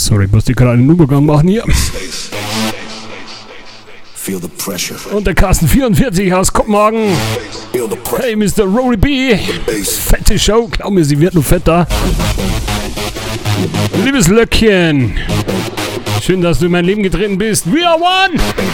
Sorry, ich muss dir gerade einen Übergang machen hier. Und der Carsten 44 aus Kopenhagen. Hey, Mr. Rory B. Fette Show. Glaub mir, sie wird nur fetter. Liebes Löckchen. Schön, dass du in mein Leben getreten bist. We are one!